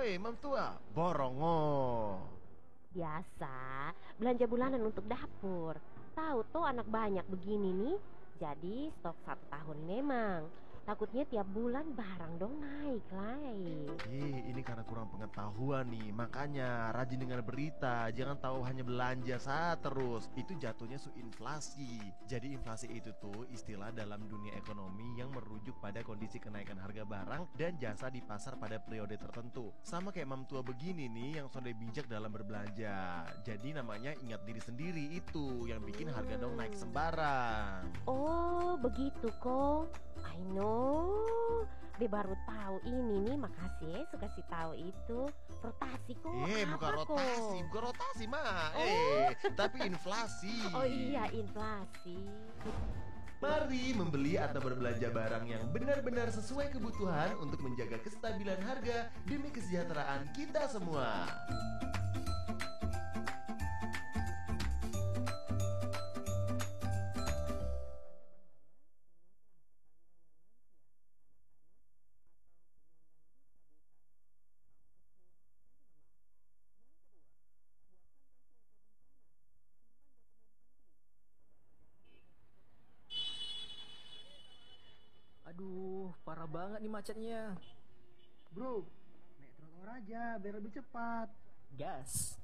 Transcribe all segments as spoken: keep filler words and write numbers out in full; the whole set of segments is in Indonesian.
Woi, Mam Tua, borongo. Biasa, belanja bulanan untuk dapur. Tahu tuh anak banyak begini nih. Jadi stok satu tahun memang. Takutnya tiap bulan barang dong naik naik. Ih, ini karena kurang pengetahuan nih. Makanya rajin dengar berita, jangan tahu hanya belanja saat terus. Itu jatuhnya su inflasi. Jadi inflasi itu tuh istilah dalam dunia ekonomi yang merujuk pada kondisi kenaikan harga barang dan jasa di pasar pada periode tertentu. Sama kayak mam tua begini nih yang sudah bijak dalam berbelanja. Jadi namanya ingat diri sendiri itu yang bikin harga dong naik Hmm. sembarang. Oh, begitu kok. I know. Be baru tahu ini nih, makasih ya suka kasih tahu itu. Rotasi kok Eh, bukan apa rotasi, kok? bukan rotasi, mah. Oh. Eh, tapi inflasi. Oh iya, inflasi. Mari membeli atau berbelanja barang yang benar-benar sesuai kebutuhan untuk menjaga kestabilan harga demi kesejahteraan kita semua. Aduh, parah banget nih macetnya. Bro, naik trotoar aja biar lebih cepat. Gas.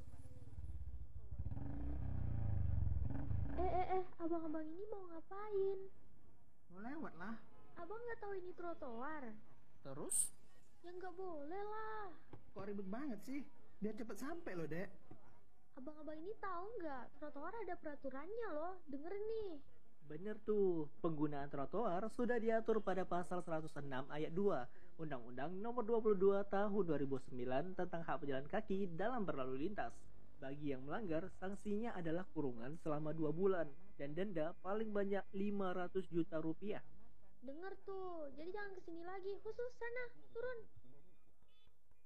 Eh, eh, eh, abang-abang ini mau ngapain? Mau lewat lah. Abang nggak tahu ini trotoar? Terus? Ya nggak boleh lah. Kok ribet banget sih? Biar cepet sampai loh, Dek. Abang-abang ini tahu nggak? Trotoar ada peraturannya loh. Denger nih. Bener tuh, penggunaan trotoar sudah diatur pada pasal seratus enam ayat dua Undang-Undang Nomor dua puluh dua Tahun dua ribu sembilan tentang hak pejalan kaki dalam berlalu lintas. Bagi yang melanggar, sanksinya adalah kurungan selama dua bulan dan denda paling banyak lima ratus juta rupiah. Denger tuh. Jadi jangan kesini lagi. Khusus sana, turun.